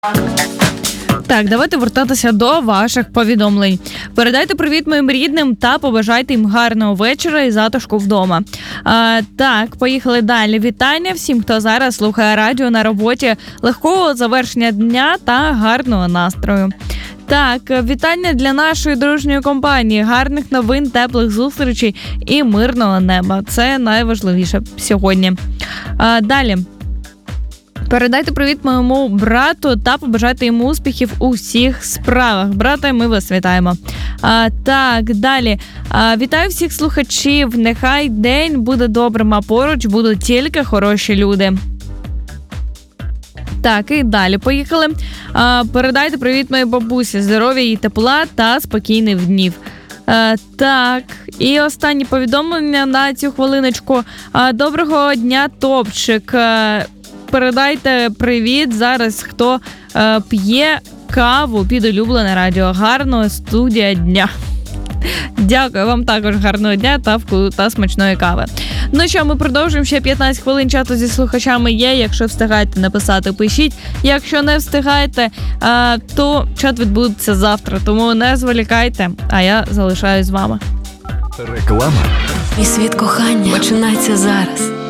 Так, давайте вертатися до ваших повідомлень. Передайте привіт моїм рідним та побажайте їм гарного вечора і затишку вдома. Так, поїхали далі. Вітання всім, хто зараз слухає радіо на роботі, легкого завершення дня та гарного настрою. Так, вітання для нашої дружньої компанії, гарних новин, теплих зустрічей і мирного неба. Це найважливіше сьогодні. Далі. Передайте привіт моєму брату та побажайте йому успіхів у всіх справах. Брате, ми вас вітаємо. Так, далі. Вітаю всіх слухачів. Нехай день буде добрим, а поруч будуть тільки хороші люди. Так, і далі поїхали. Передайте привіт моїй бабусі, здоров'я їй, тепла та спокійних днів. Так, і останнє повідомлення на цю хвилиночку. Доброго дня, топчик. Передайте привіт зараз, хто п'є каву під улюблене радіо. Гарного студія дня. Дякую вам також, гарного дня та смачної кави. Ну що, ми продовжуємо, ще 15 хвилин чату зі слухачами є. Якщо встигаєте написати, пишіть. Якщо не встигаєте, то чат відбудеться завтра, тому не зволікайте, а я залишаюсь з вами. Реклама. Мій світ кохання починається зараз.